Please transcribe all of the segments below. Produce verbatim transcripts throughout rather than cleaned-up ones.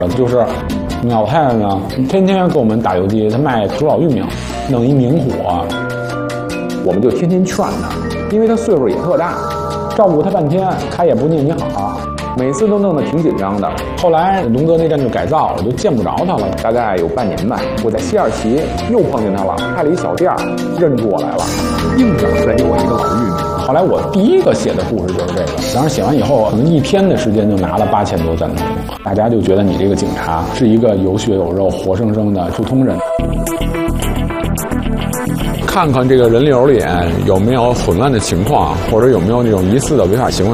就是老太太呢，天天给我们打游击，她卖熟老玉米，弄一明火，我们就天天劝她，因为她岁数也特大，照顾她半天，她也不念你好，每次都弄得挺紧张的。后来隆德那站就改造了，就见不着她了，大概有半年吧。我在西二旗又碰见她了，开了一小店，认出我来了，硬想塞给我一个老玉米。后来我第一个写的故事就是这个，当时写完以后，可能一天的时间就拿了八千多赞同，大家就觉得你这个警察是一个有血有肉、活生生的普通人。看看这个人流里有没有混乱的情况，或者有没有那种疑似的违法行为。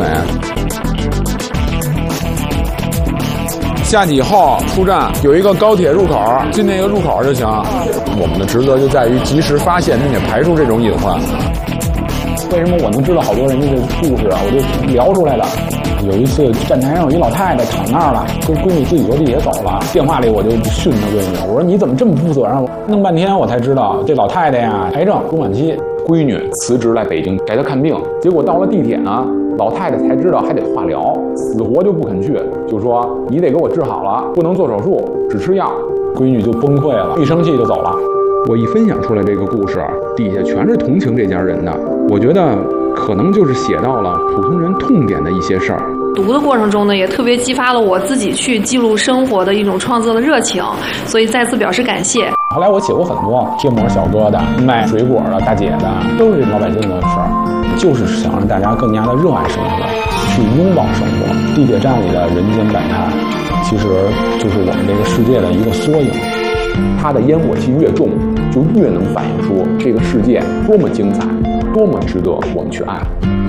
下去以后出站有一个高铁入口，进那个入口就行。我们的职责就在于及时发现并且排除这种隐患。为什么我能知道好多人家的故事啊？我就聊出来的。有一次站台上有一老太太躺那儿了，跟闺女自己就地铁走了。电话里我就训她闺女，我说你怎么这么不负责任？弄半天我才知道这老太太呀癌症中晚期，闺女辞职来北京给她看病，结果到了地铁呢，老太太才知道还得化疗，死活就不肯去，就说你得给我治好了，不能做手术，只吃药。闺女就崩溃了，一生气就走了。我一分享出来这个故事，底下全是同情这家人的。我觉得可能就是写到了普通人痛点的一些事儿。 读的过程中呢，也特别激发了我自己去记录生活的一种创作的热情，所以再次表示感谢。 后来我写过很多贴膜小哥的、卖水果的大姐的，都是老百姓的事儿，就是想让大家更加的热爱生活，去拥抱生活。地铁站里的人间百态，其实就是我们这个世界的一个缩影。它的烟火气越重，就越能反映出这个世界多么精彩，多么值得我们去爱。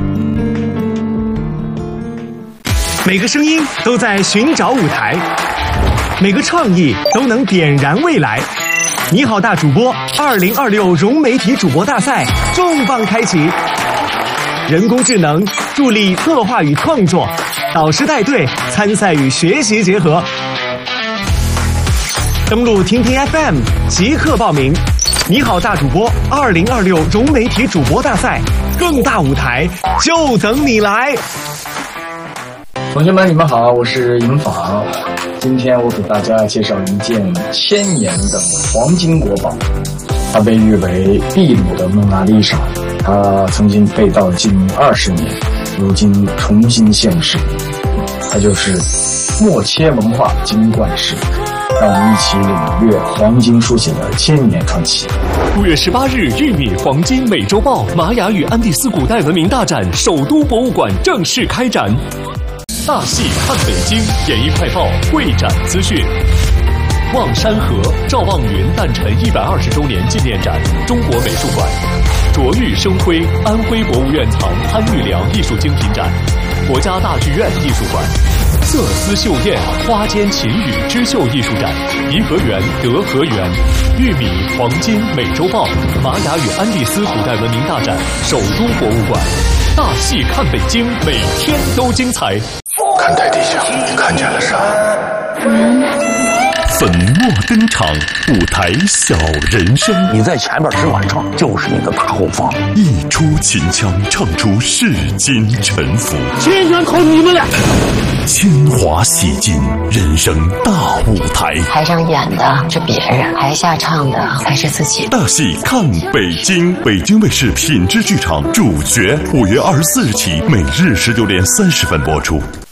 每个声音都在寻找舞台，每个创意都能点燃未来。你好，大主播二零二六融媒体主播大赛重磅开启，人工智能助力策划与创作，导师带队参赛与学习结合。登录听听 F M 即刻报名。你好，大主播二零二六融媒体主播大赛，更大舞台就等你来。 同学们，你们好，我是尹昉。今天我给大家介绍一件千年的黄金国宝，它被誉为秘鲁的蒙娜丽莎，它曾经被盗近二十年，如今重新现世，它就是默切文化金冠石。让我们一起领略黄金书写的千年传奇。 五月十八日，玉米黄金美洲豹玛雅与安第斯古代文明大展首都博物馆正式开展。大戏看北京，演艺快报会展资讯。望山河赵望云诞辰一百二十周年纪念展，中国美术馆。卓玉生辉安徽博物院藏潘玉良艺术精品展，国家大剧院艺术馆。色丝绣燕花间琴语织绣艺术展，颐和园德和园。玉米黄金美洲豹玛雅与安第斯古代文明大展首都博物馆。大戏看北京，每天都精彩。 看台底下看见了啥？ 粉墨登场，舞台小人生。 你在前面只管唱，就是一个大后方。 一出秦腔，唱出世间沉浮。 千拳扣你们俩！ 铅华洗尽，人生大舞台。 台上演的是别人，台下唱的才是自己。 大戏看北京，北京卫视品质剧场主角，五月二十四日起，每日十九点三十分播出。